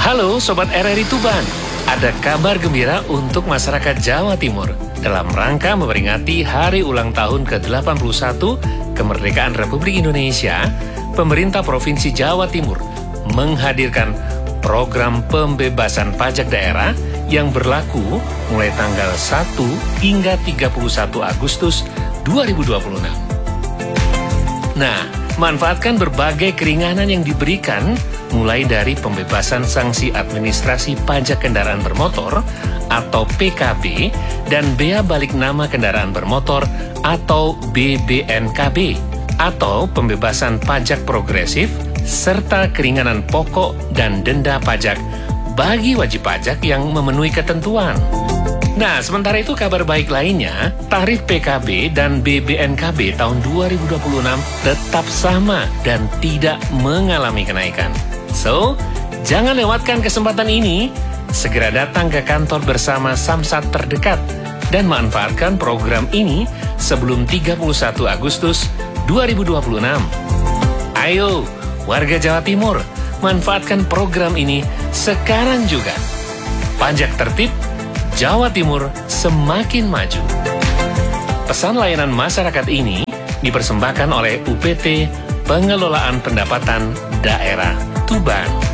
Halo Sobat RRI Tuban, ada kabar gembira untuk masyarakat Jawa Timur. Dalam rangka memperingati hari ulang tahun ke-81 kemerdekaan Republik Indonesia, pemerintah Provinsi Jawa Timur menghadirkan program pembebasan pajak daerah yang berlaku mulai tanggal 1 hingga 31 Agustus 2026. Nah, manfaatkan berbagai keringanan yang diberikan, mulai dari pembebasan sanksi administrasi pajak kendaraan bermotor atau PKB dan bea balik nama kendaraan bermotor atau BBNKB, atau pembebasan pajak progresif serta keringanan pokok dan denda pajak bagi wajib pajak yang memenuhi ketentuan. Nah, sementara itu kabar baik lainnya, tarif PKB dan BBNKB tahun 2026 tetap sama dan tidak mengalami kenaikan. So, jangan lewatkan kesempatan ini. Segera datang ke kantor bersama Samsat terdekat dan manfaatkan program ini sebelum 31 Agustus 2026. Ayo, warga Jawa Timur, manfaatkan program ini sekarang juga. Pajak tertib, Jawa Timur semakin maju. Pesan layanan masyarakat ini dipersembahkan oleh UPT Pengelolaan Pendapatan Daerah Tuban.